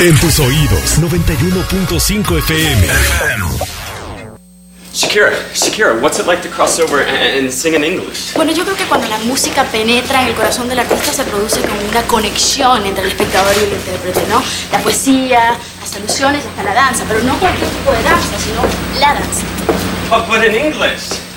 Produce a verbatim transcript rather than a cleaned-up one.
En tus oídos, noventa y uno punto cinco F M. Shakira, Shakira, what's it like to cross over and, and sing in English? Bueno, yo creo que cuando la música penetra en el corazón del artista se produce como una conexión entre el espectador y el intérprete, ¿no? La poesía, las alusiones, hasta la danza, pero no cualquier tipo de danza, sino la danza. But, but in English.